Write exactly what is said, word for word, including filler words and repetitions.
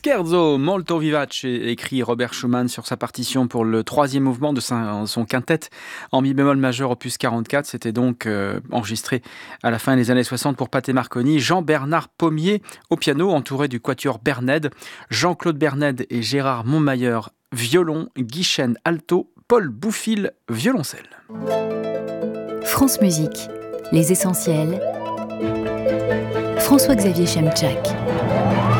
Scherzo molto vivace, écrit Robert Schumann sur sa partition pour le troisième mouvement de son quintet en mi bémol majeur opus quarante-quatre. C'était donc euh, enregistré à la fin des années soixante pour Pathé Marconi. Jean-Bernard Pommier au piano, entouré du quatuor Bernède, Jean-Claude Bernède et Gérard Montmayer violon, Guy Chesne alto, Paul Bouffil violoncelle. France Musique, les essentiels. François-Xavier Chemczak.